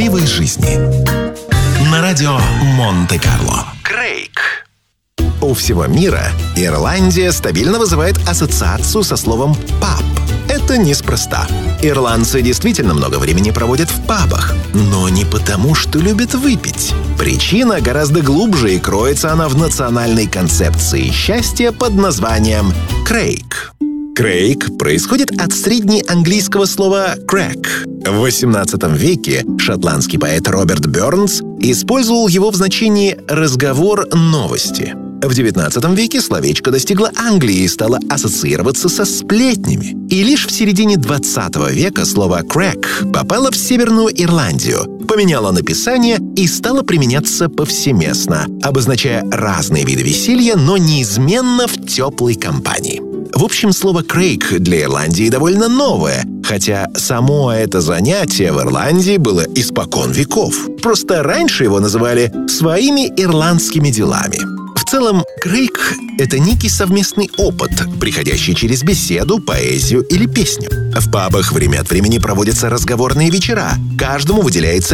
счастливой жизни. На радио Монте-Карло. Крейг. У всего мира Ирландия стабильно вызывает ассоциацию со словом «паб». Это неспроста. Ирландцы действительно много времени проводят в пабах, но не потому, что любят выпить. Причина гораздо глубже, и кроется она в национальной концепции счастья под названием «крейг». Крейг происходит от среднеанглийского слова «crack». В XVIII веке шотландский поэт Роберт Бёрнс использовал его в значении «разговор, новости». В XIX веке словечко достигло Англии и стало ассоциироваться со сплетнями. И лишь в середине XX века слово «crack» попало в Северную Ирландию, поменяло написание и стало применяться повсеместно, обозначая разные виды веселья, но неизменно в теплой компании. В общем, слово «крейг» для Ирландии довольно новое, хотя само это занятие в Ирландии было испокон веков. Просто раньше его называли «своими ирландскими делами». В целом, крейг — это некий совместный опыт, приходящий через беседу, поэзию или песню. В пабах время от времени проводятся разговорные вечера. Каждому выделяется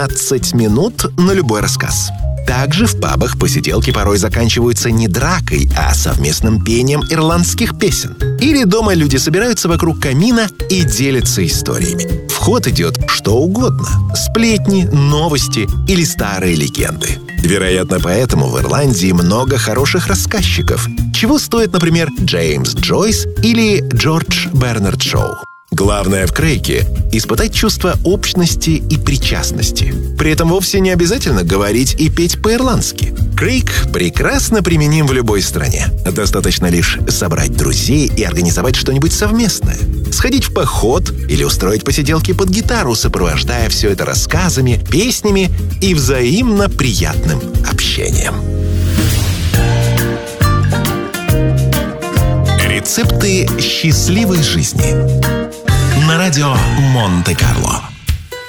15 минут на любой рассказ. Также в пабах посиделки порой заканчиваются не дракой, а совместным пением ирландских песен. Или дома люди собираются вокруг камина и делятся историями. В ход идет что угодно – сплетни, новости или старые легенды. Вероятно, поэтому в Ирландии много хороших рассказчиков, чего стоит, например, Джеймс Джойс или Джордж Бернард Шоу. Главное в крейге – испытать чувство общности и причастности. При этом вовсе не обязательно говорить и петь по-ирландски. Крейг прекрасно применим в любой стране. Достаточно лишь собрать друзей и организовать что-нибудь совместное. Сходить в поход или устроить посиделки под гитару, сопровождая все это рассказами, песнями и взаимно приятным общением. Рецепты счастливой жизни. На радио Монте-Карло.